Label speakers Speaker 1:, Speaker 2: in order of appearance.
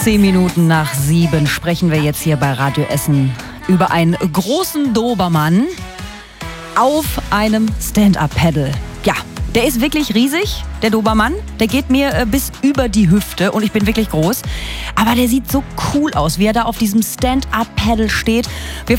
Speaker 1: 7:10 sprechen wir jetzt hier bei Radio Essen über einen großen Dobermann auf einem Stand-Up-Paddle. Ja, der ist wirklich riesig, der Dobermann. Der geht mir bis über die Hüfte und ich bin wirklich groß. Aber der sieht so cool aus, wie er da auf diesem Stand-Up-Paddle steht. Wir